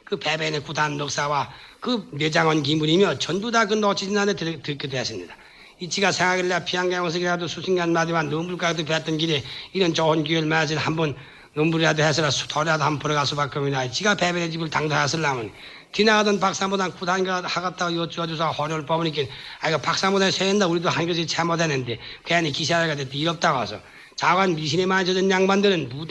그 배변의 구단 넉사와 그 내장원 기문이며 전부 다 그 놓치진 않아 듣게 되었습니다. 이치가 생각일래 피양경석이라도 수십년 마디만 눈물가도 배웠던 길에 이런 좋은 기회를 맞을 한번 눈물이라도 해서라 수토라도 한번 벌어갈 수밖에 없나. 지가 배변의 집을 당도하였으려면 지나가던 박사보단 구단가 하갑다고 여쭈어줘서 호령을 뽑으니까 이거 박사보다 세했나 우리도 한 것이 참 못하는데 괜히 기사가 됐다 이럽다고 해서 자관 미신에 많이 젖은 양반들은 무대